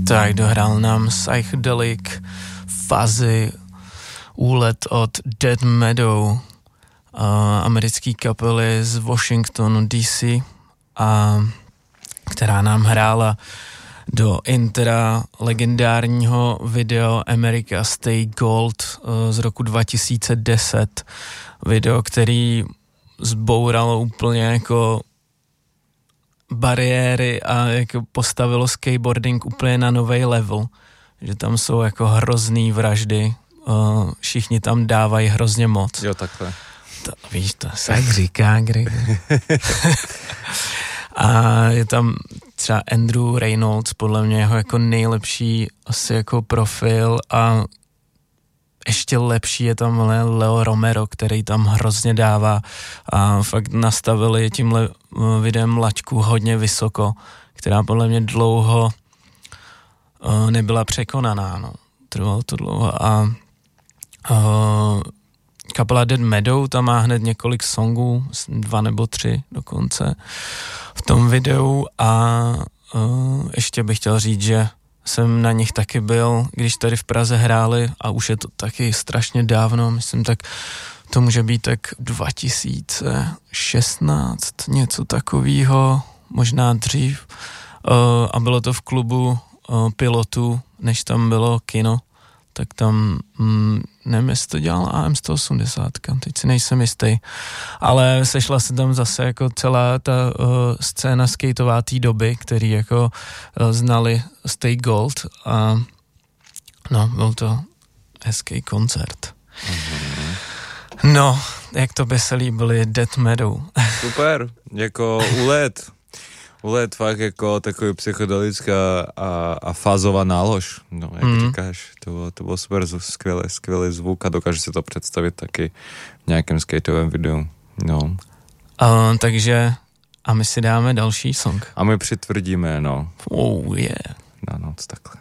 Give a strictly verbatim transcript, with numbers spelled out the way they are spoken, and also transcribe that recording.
Tak dohrál nám Psychedelic Fuzzy úlet od Dead Meadow, uh, americký kapely z Washingtonu D C, a která nám hrála do intra legendárního video America Stay Gold uh, z roku dva tisíce deset. Video, který zbouralo úplně jako bariéry a jako postavilo skateboarding úplně na nový level. Že tam jsou jako hrozný vraždy, uh, všichni tam dávají hrozně moc. Jo, takhle. To, víš, to se jak říká, Greg. A je tam třeba Andrew Reynolds, podle mě jeho jako nejlepší asi jako profil, a ještě lepší je tam Leo Romero, který tam hrozně dává, a fakt nastavili tímhle videem laťku hodně vysoko, která podle mě dlouho uh, nebyla překonaná, no. Trvalo to dlouho a uh, kapela Dead Meadow tam má hned několik songů, dva nebo tři dokonce v tom videu, a uh, ještě bych chtěl říct, že jsem na nich taky byl, když tady v Praze hráli, a už je to taky strašně dávno, myslím, tak to může být tak dva tisíce šestnáct, něco takového, možná dřív, uh, a bylo to v klubu uh, Pilotů, než tam bylo kino, tak tam, mm, nevím, jestli to dělal A M sto osmdesát, teď si nejsem jistý, ale sešla se tam zase jako celá ta uh, scéna skateová té doby, který jako uh, znali Stay Gold, a no, byl to hezký koncert. Mm-hmm. No, jak to by se líbily Dead Meadow. Super, jako úlet. Úlet fakt jako takový psychedelická a, a fázová nálož, no, jak mm. říkáš, to bylo, to bylo super, skvělý, skvělý zvuk, a dokážu si to představit taky v nějakém skateovém videu, no. Uh, takže, a my si dáme další song. A my přitvrdíme, no. Oh, yeah. Na noc takhle.